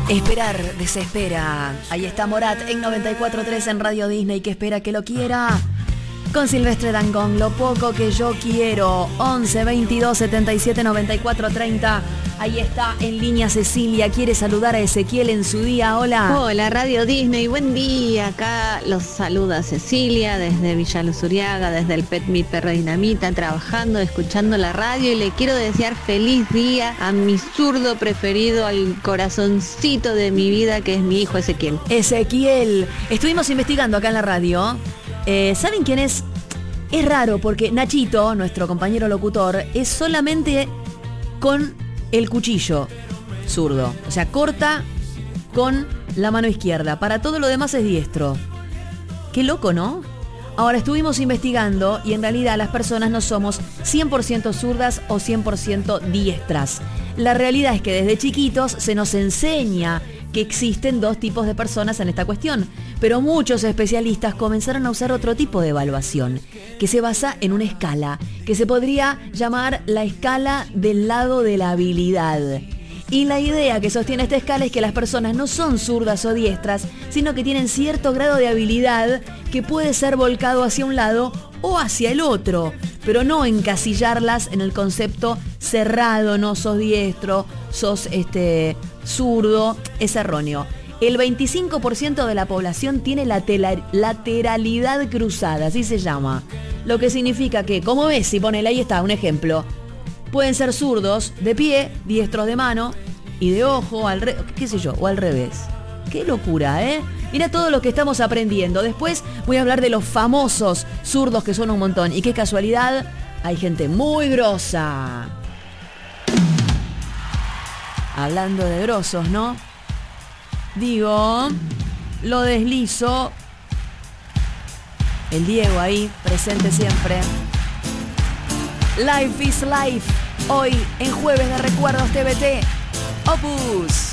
Esperar desespera. Ahí está Morat en 94.3 en Radio Disney, que espera que lo quiera. Con Silvestre Dangond, lo poco que yo quiero. 11 22 77 94 30. Ahí está en línea Cecilia. Quiere saludar a Ezequiel en su día. Hola. Hola, Radio Disney. Buen día. Acá los saluda Cecilia desde Villa Luz Uriaga, desde el Pet Mi Perro Dinamita, trabajando, escuchando la radio. Y le quiero desear feliz día a mi zurdo preferido, al corazoncito de mi vida, que es mi hijo Ezequiel. Ezequiel. Estuvimos investigando acá en la radio. ¿Saben quién es? Es raro porque Nachito, nuestro compañero locutor, es solamente con el cuchillo zurdo. O sea, corta con la mano izquierda. Para todo lo demás es diestro. Qué loco, ¿no? Ahora estuvimos investigando y en realidad las personas no somos 100% zurdas o 100% diestras. La realidad es que desde chiquitos se nos enseña que existen dos tipos de personas en esta cuestión, pero muchos especialistas comenzaron a usar otro tipo de evaluación, que se basa en una escala, que se podría llamar la escala del lado de la habilidad. Y la idea que sostiene esta escala es que las personas no son zurdas o diestras, sino que tienen cierto grado de habilidad que puede ser volcado hacia un lado o hacia el otro, pero no encasillarlas en el concepto cerrado, no sos diestro, sos zurdo, es erróneo. El 25% de la población tiene lateralidad cruzada, así se llama. Lo que significa que, como ves, si ponele ahí está un ejemplo, pueden ser zurdos de pie, diestros de mano y de ojo, qué sé yo, o al revés. Qué locura, ¿eh? Mira todo lo que estamos aprendiendo. Después voy a hablar de los famosos zurdos, que son un montón. Y qué casualidad, hay gente muy grosa. Hablando de grosos, ¿no? Digo, lo deslizo. El Diego ahí, presente siempre. Life is Life. Hoy en Jueves de Recuerdos TBT. Opus.